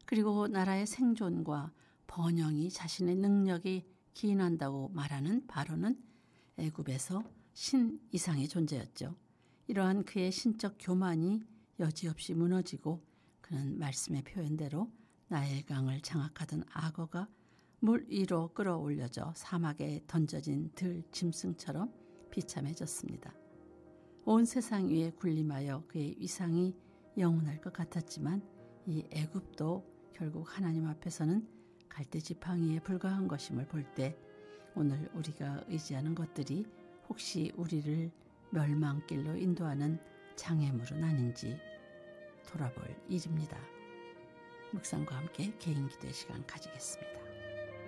그리고 나라의 생존과 번영이 자신의 능력이 기인한다고 말하는 바로는 애굽에서 신 이상의 존재였죠. 이러한 그의 신적 교만이 여지없이 무너지고 그는 말씀의 표현대로 나일강을 장악하던 악어가 물 위로 끌어올려져 사막에 던져진 들 짐승처럼 비참해졌습니다. 온 세상 위에 군림하여 그의 위상이 영원할 것 같았지만 이 애굽도 결국 하나님 앞에서는 갈대지팡이에 불과한 것임을 볼 때 오늘 우리가 의지하는 것들이 혹시 우리를 멸망길로 인도하는 장애물은 아닌지 돌아볼 일입니다. 묵상과 함께 개인기도의 시간 가지겠습니다.